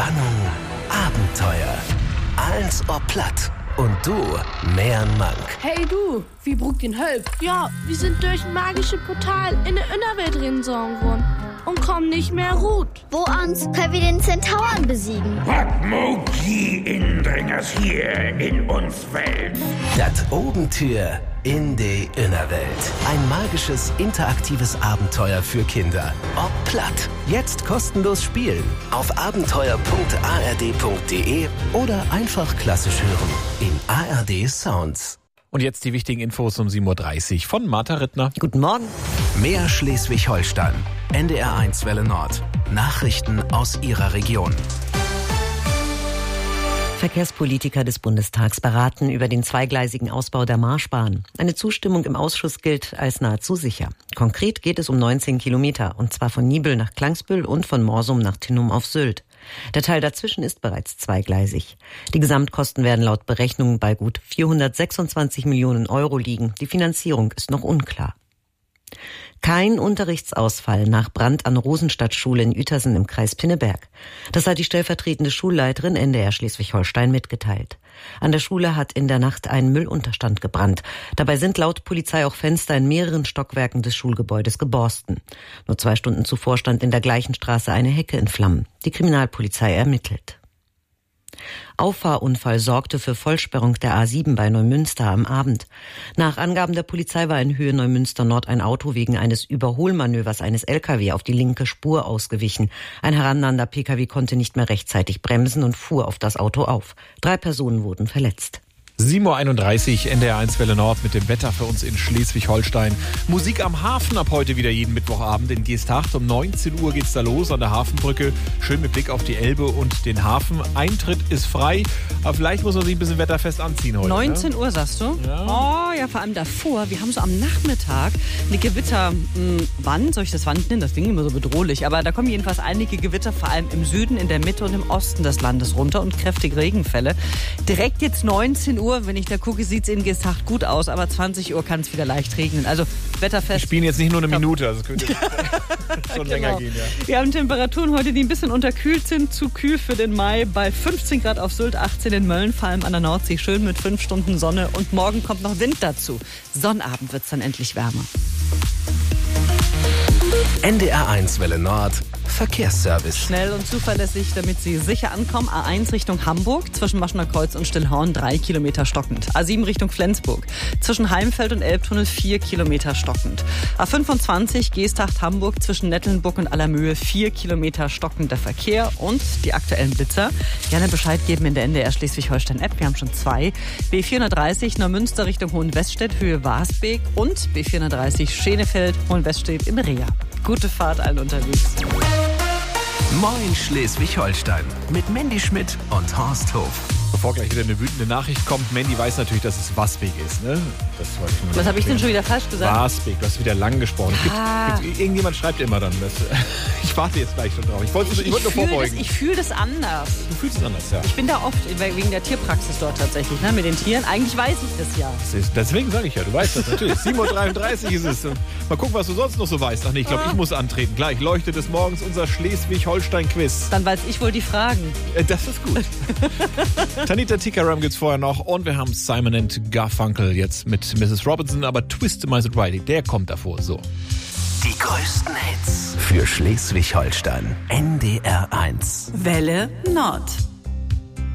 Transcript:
Spannung, Abenteuer. Alles ob platt und du mehr Mank. Hey du, wie brugt den Hölp? Ja, wir sind durch ein magisches Portal in der Innerwelt rinsauen worden und kommen nicht mehr gut. Wo uns können wir den Zentauren besiegen? Wat mogt die Indringers hier in uns Welt? Das Obentür in die Innerwelt. Ein magisches, interaktives Abenteuer für Kinder. Ob platt. Jetzt kostenlos spielen. Auf abenteuer.ard.de oder einfach klassisch hören. In ARD Sounds. Und jetzt die wichtigen Infos um 7.30 Uhr von Martha Rittner. Guten Morgen. Mehr Schleswig-Holstein. NDR1 Welle Nord. Nachrichten aus Ihrer Region. Verkehrspolitiker des Bundestags beraten über den zweigleisigen Ausbau der Marschbahn. Eine Zustimmung im Ausschuss gilt als nahezu sicher. Konkret geht es um 19 Kilometer, und zwar von Nibel nach Klangsbühl und von Morsum nach Tinnum auf Sylt. Der Teil dazwischen ist bereits zweigleisig. Die Gesamtkosten werden laut Berechnungen bei gut 426 Millionen Euro liegen. Die Finanzierung ist noch unklar. Kein Unterrichtsausfall nach Brand an Rosenstadtschule in Uetersen im Kreis Pinneberg. Das hat die stellvertretende Schulleiterin NDR Schleswig-Holstein mitgeteilt. An der Schule hat in der Nacht ein Müllunterstand gebrannt. Dabei sind laut Polizei auch Fenster in mehreren Stockwerken des Schulgebäudes geborsten. Nur 2 Stunden zuvor stand in der gleichen Straße eine Hecke in Flammen. Die Kriminalpolizei ermittelt. Auffahrunfall sorgte für Vollsperrung der A7 bei Neumünster am Abend. Nach Angaben der Polizei war in Höhe Neumünster Nord ein Auto wegen eines Überholmanövers eines LKW auf die linke Spur ausgewichen. Ein herannahender PKW konnte nicht mehr rechtzeitig bremsen und fuhr auf das Auto auf. 3 Personen wurden verletzt. 7.31 Uhr, NDR1 Welle Nord mit dem Wetter für uns in Schleswig-Holstein. Musik am Hafen ab heute wieder jeden Mittwochabend in Geesthacht. Um 19 Uhr geht's da los an der Hafenbrücke. Schön mit Blick auf die Elbe und den Hafen. Eintritt ist frei, aber vielleicht muss man sich ein bisschen wetterfest anziehen heute. 19 Uhr, sagst du? Ja. Oh, ja, vor allem davor. Wir haben so am Nachmittag eine Gewitterwand. Soll ich das Wand nennen? Das klingt immer so bedrohlich. Aber da kommen jedenfalls einige Gewitter, vor allem im Süden, in der Mitte und im Osten des Landes runter und kräftige Regenfälle. Direkt jetzt 19 Uhr, wenn ich da gucke, sieht es in Geesthacht gut aus, aber 20 Uhr kann es wieder leicht regnen. Also wetterfest. Wir spielen jetzt nicht nur eine Minute, also es könnte schon länger gehen. Ja. Wir haben Temperaturen heute, die ein bisschen unterkühlt sind, zu kühl für den Mai. Bei 15 Grad auf Sylt, 18 in Mölln, vor allem an der Nordsee, schön mit 5 Stunden Sonne. Und morgen kommt noch Wind dazu. Sonnabend wird es dann endlich wärmer. NDR1 Welle Nord. Verkehrsservice. Schnell und zuverlässig, damit Sie sicher ankommen. A1 Richtung Hamburg, zwischen Maschener Kreuz und Stillhorn 3 Kilometer stockend. A7 Richtung Flensburg, zwischen Heimfeld und Elbtunnel 4 Kilometer stockend. A25 Geesthacht-Hamburg, zwischen Nettelnburg und Allermöhe 4 Kilometer stockender Verkehr. Und die aktuellen Blitzer, gerne Bescheid geben in der NDR Schleswig-Holstein-App. Wir haben schon 2. B430 Neumünster Richtung Hohenweststedt, Höhe Wasbeek. Und B430 Schenefeld, Hohenweststedt in Rea. Gute Fahrt allen unterwegs. Moin Schleswig-Holstein mit Mandy Schmidt und Horst Hof. Bevor gleich wieder eine wütende Nachricht kommt, Mandy weiß natürlich, dass es Wasbeek ist, ne? Das wollte ich nur Was habe ich denn schon wieder falsch gesagt? Wasbeek, du hast wieder lang gesprochen. Irgendjemand schreibt immer dann. Ich warte jetzt gleich schon drauf. Ich wollte nur vorbeugen. Ich fühle das anders. Du fühlst es anders, ja. Ich bin da oft wegen der Tierpraxis dort tatsächlich, ne, mit den Tieren. Eigentlich weiß ich das ja. Deswegen sage ich ja, du weißt das natürlich. 7.33 Uhr ist es. Mal gucken, was du sonst noch so weißt. Ach nee, ich glaube, ich muss antreten. Gleich leuchtet es morgens unser Schleswig-Holstein-Quiz. Dann weiß ich wohl die Fragen. Das ist gut. Tanita Tikaram gibt's vorher noch und wir haben Simon & Garfunkel jetzt mit Mrs. Robinson, aber Twist My Sobriety, der kommt davor, so. Die größten Hits für Schleswig-Holstein. NDR1. Welle Nord.